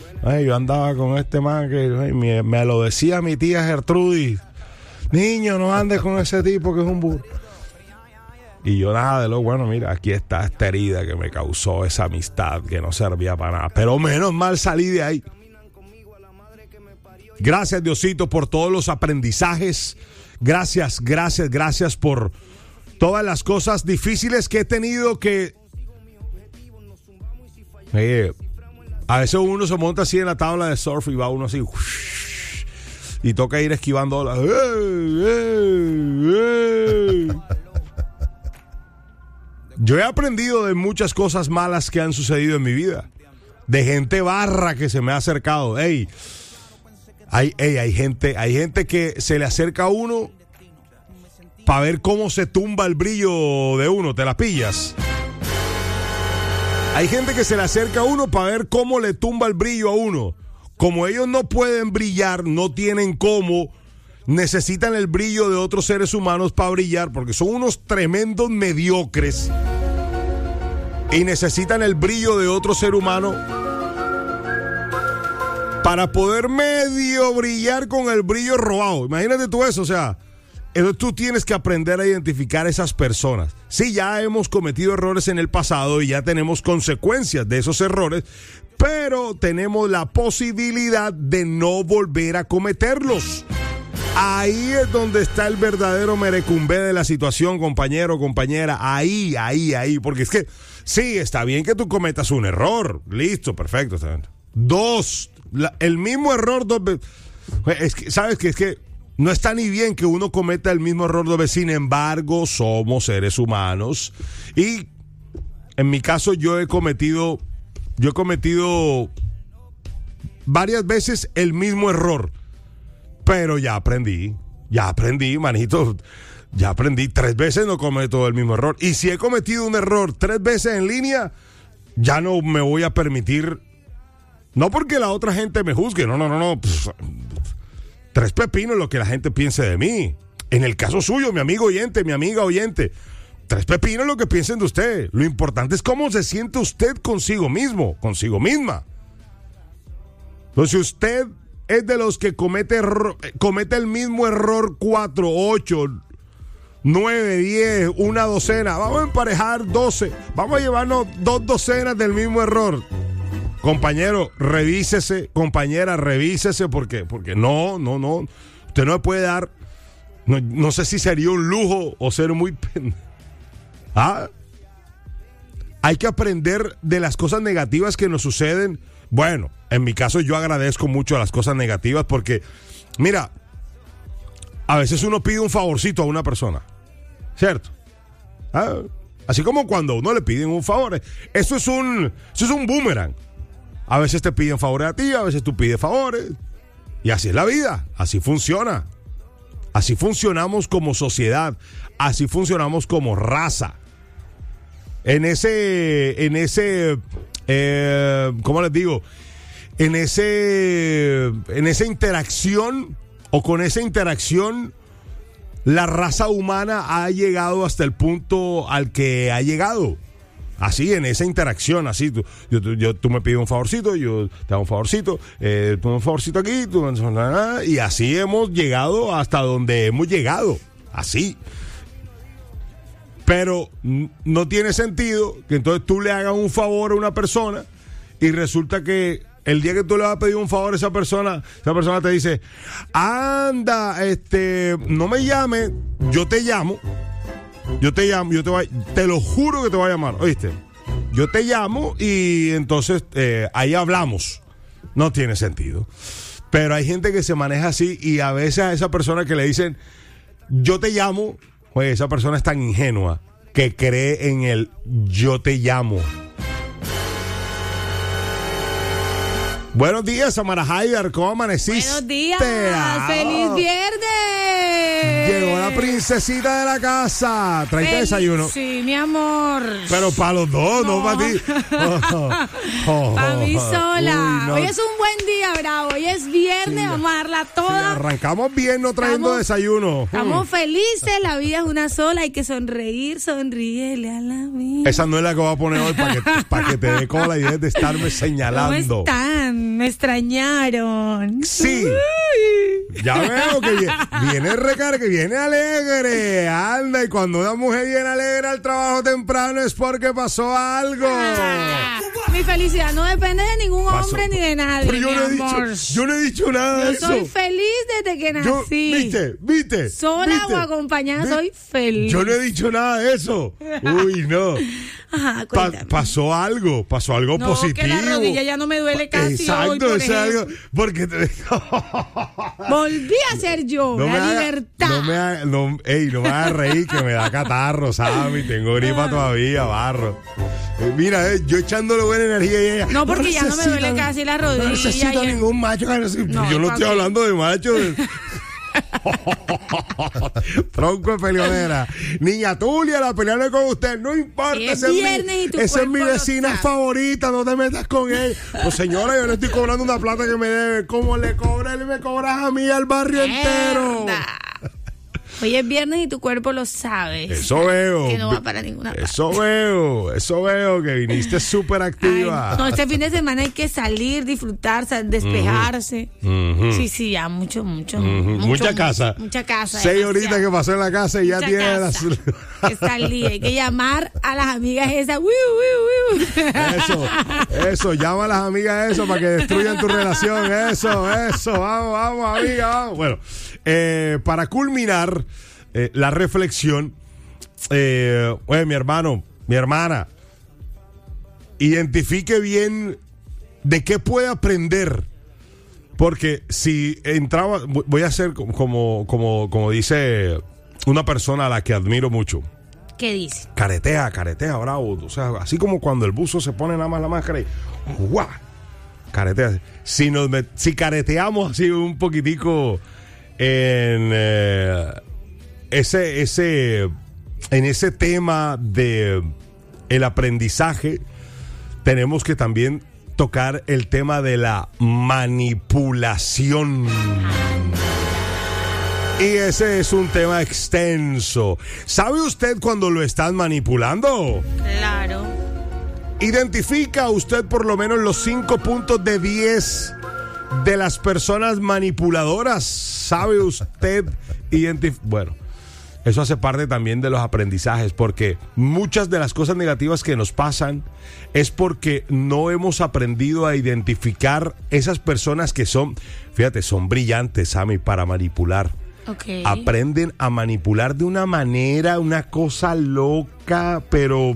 Ay, yo andaba con este man que me lo decía mi tía Gertrudis. Niño, no andes con ese tipo que es un burro. Y yo nada de lo bueno, mira, aquí está esta herida que me causó esa amistad que no servía para nada. Pero menos mal salí de ahí. Gracias, Diosito, por todos los aprendizajes. Gracias por todas las cosas difíciles que he tenido que... a veces uno se monta así en la tabla de surf y va uno así... y toca ir esquivando olas. Yo he aprendido de muchas cosas malas que han sucedido en mi vida. De gente barra que se me ha acercado. Hay gente que se le acerca a uno para ver cómo se tumba el brillo de uno. ¿Te la pillas? Hay gente que se le acerca a uno para ver cómo le tumba el brillo a uno. Como ellos no pueden brillar, no tienen cómo, necesitan el brillo de otros seres humanos para brillar, porque son unos tremendos mediocres y necesitan el brillo de otro ser humano para poder medio brillar con el brillo robado. Imagínate tú eso, o sea, tú tienes que aprender a identificar esas personas. Sí, ya hemos cometido errores en el pasado y ya tenemos consecuencias de esos errores, pero tenemos la posibilidad de no volver a cometerlos. Ahí es donde está el verdadero merecumbe de la situación, compañero, compañera. Ahí. Porque es que, sí, está bien que tú cometas un error. Listo, perfecto. Está bien. El mismo error dos veces. Es que, ¿sabes qué? Es que no está ni bien que uno cometa el mismo error dos veces. Sin embargo, somos seres humanos. Y en mi caso, yo he cometido varias veces el mismo error. Pero ya aprendí, manito. Ya aprendí. 3 veces no cometo el mismo error. Y si he cometido un error 3 veces en línea, ya no me voy a permitir. No porque la otra gente me juzgue. No. 3 pepinos lo que la gente piense de mí. En el caso suyo, mi amigo oyente, mi amiga oyente. 3 pepinos lo que piensen de usted. Lo importante es cómo se siente usted consigo mismo, consigo misma. Entonces, si usted es de los que comete el mismo error 4, 8, 9, 10, una docena. Vamos a emparejar 12. Vamos a llevarnos 2 docenas del mismo error. Compañero, revísese. Compañera, revísese. Porque no. Usted no me puede dar. No sé si sería un lujo o ser muy hay que aprender de las cosas negativas que nos suceden. Bueno, en mi caso yo agradezco mucho a las cosas negativas porque, mira, a veces uno pide un favorcito a una persona, ¿cierto? Así como cuando a uno le piden un favor. Eso es un boomerang. A veces te piden favores a ti, a veces tú pides favores. Y así es la vida, así funciona. Así funcionamos como sociedad, así funcionamos como raza. En ¿cómo les digo? En esa interacción o con esa interacción, la raza humana ha llegado hasta el punto al que ha llegado. Así, en esa interacción, así, tú me pides un favorcito, yo te hago un favorcito, tú un favorcito aquí, y así hemos llegado hasta donde hemos llegado, así. Pero no tiene sentido que entonces tú le hagas un favor a una persona y resulta que el día que tú le vas a pedir un favor a esa persona te dice, anda, no me llames, yo te llamo, te lo juro que te voy a llamar, ¿oíste? Yo te llamo y entonces ahí hablamos. No tiene sentido. Pero hay gente que se maneja así y a veces a esa persona que le dicen, yo te llamo, oye, esa persona es tan ingenua que cree en el yo te llamo. Buenos días, Samara Haidar, ¿cómo amaneciste? Buenos días, ¡feliz viernes! Llegó la princesita de la casa. ¿Traiste desayuno? Sí, mi amor. Pero para los dos, no para ti. Para mí sola. Hoy es un buen día, bravo. Hoy es viernes, vamos a darla toda. Arrancamos bien no trayendo desayuno. Estamos felices, la vida es una sola, hay que sonreír, sonríele a la vida. Esa no es la que voy a poner hoy para que te dé como la idea de estarme señalando. ¿Cómo están? Me extrañaron. Sí. Ya veo que viene recarga, que viene alegre. Anda, y cuando una mujer viene alegre al trabajo temprano es porque pasó algo. Mi felicidad no depende de ningún hombre ni de nadie. Pero yo no he dicho nada de eso. Yo soy feliz desde que nací. ¿Viste? Sola o acompañada, soy feliz. Yo no he dicho nada de eso. Uy, no. Ajá, pasó algo positivo. Que la rodilla ya no me duele casi. Exacto, hoy, por es algo. Porque volví a ser yo, libertad. No me hagas reír que me da catarro, Sammy. Tengo gripa todavía, barro. Mira, yo echándole buena energía y ella. No, porque ya no me duele casi la rodilla. No necesito ningún macho. Yo no estoy hablando de machos. Tronco de peleonera. Niña Tulia, la pelearé con usted. No importa. Esa es mi vecina favorita. No te metas con él. Pues señora, yo le estoy cobrando una plata que me debe. Como le cobra él y me cobras a mí al barrio entero. Hoy es viernes y tu cuerpo lo sabe. Eso veo. Que no va para ninguna parte. Eso veo, que viniste súper activa. Ay, no, este fin de semana hay que salir, disfrutar, despejarse. Sí, ya mucho. Mucha casa. 6 horitas que pasó en la casa y ya tiene las... Que salir, hay que llamar a las amigas esas. Eso, llama a las amigas eso para que destruyan tu relación. Eso, vamos, amiga, vamos. Bueno, para culminar la reflexión, mi hermano, mi hermana, identifique bien de qué puede aprender, porque si entraba, voy a hacer como dice una persona a la que admiro mucho. ¿Qué dice? Caretea, bravo. O sea, así como cuando el buzo se pone nada más la máscara y ¡guau! Caretea. Si careteamos así un poquitico en ese tema de el aprendizaje, tenemos que también tocar el tema de la manipulación. Y ese es un tema extenso. ¿Sabe usted cuando lo están manipulando? Claro. ¿Identifica usted por lo menos los 5 puntos de 10 de las personas manipuladoras? ¿Sabe usted Bueno, eso hace parte también de los aprendizajes, porque muchas de las cosas negativas que nos pasan es porque no hemos aprendido a identificar esas personas que son brillantes, Sammy, para manipular. Okay. Aprenden a manipular de una manera, una cosa loca, pero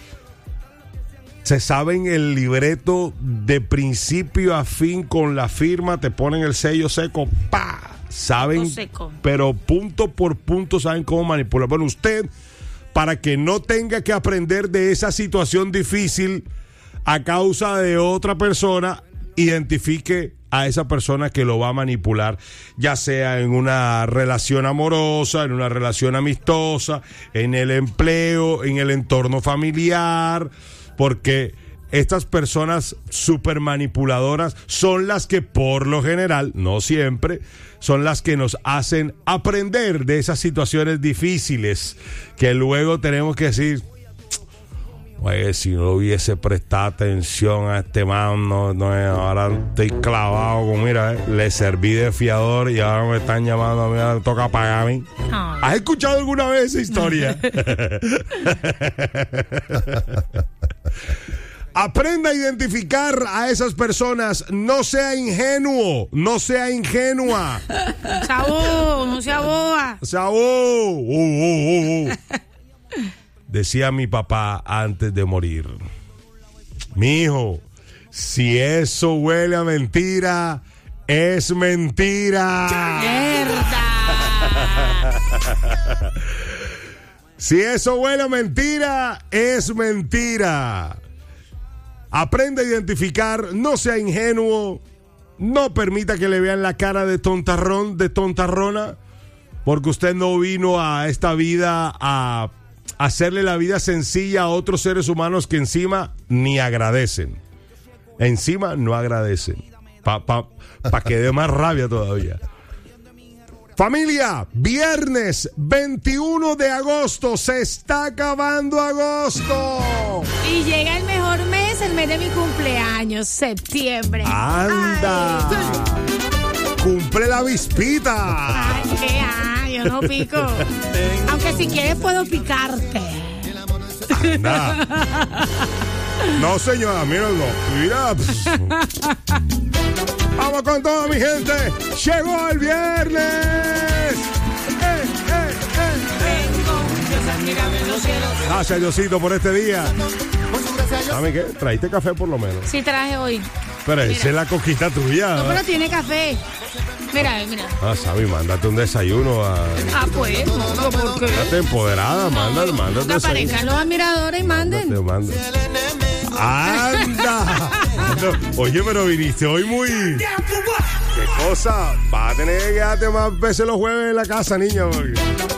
se saben el libreto de principio a fin con la firma, te ponen el sello seco, ¡pa! Saben, pero punto por punto saben cómo manipular. Bueno, usted, para que no tenga que aprender de esa situación difícil a causa de otra persona, identifique a esa persona que lo va a manipular, ya sea en una relación amorosa, en una relación amistosa, en el empleo, en el entorno familiar, porque estas personas súper manipuladoras son las que por lo general, no siempre, son las que nos hacen aprender de esas situaciones difíciles que luego tenemos que decir, oye, si no hubiese prestado atención a este man, ahora estoy clavado con, le serví de fiador y ahora me están llamando a mí, ahora toca pagar a mí. ¿Has escuchado alguna vez esa historia? Aprenda a identificar a esas personas. No sea ingenuo, no sea ingenua. No sea boba. Decía mi papá antes de morir: mi hijo, si eso huele a mentira, es mentira. ¡Mierda! Si eso huele a mentira, es mentira. Aprenda a identificar, no sea ingenuo, no permita que le vean la cara de tontarrón, de tontarrona, porque usted no vino a esta vida a hacerle la vida sencilla a otros seres humanos que encima ni agradecen. Encima no agradecen. Pa' que dé más rabia todavía. Familia, viernes 21 de agosto, se está acabando agosto. Y llega el mejor mes es el mes de mi cumpleaños, septiembre. ¡Anda! Ay. ¡Cumple la avispita! Ay, yo no pico. Aunque si quieres puedo picarte. Anda. No, señora, mírenlo. Mira. Vamos con todo, mi gente. Llegó el viernes. Gracias, Diosito, por este día. ¿Sabe qué? ¿Traíste café por lo menos? Sí, traje hoy. Pero esa es la conquista tuya. No, pero tiene café. Mira. Sabi, mándate un desayuno a... Pues, ¿por qué? Mándate empoderada, mándate que aparezcan los admiradores y manden. ¡Anda! Oye, pero viniste hoy muy... ¿Qué cosa? Vas a tener que quedarte más veces los jueves en la casa, niña. Porque...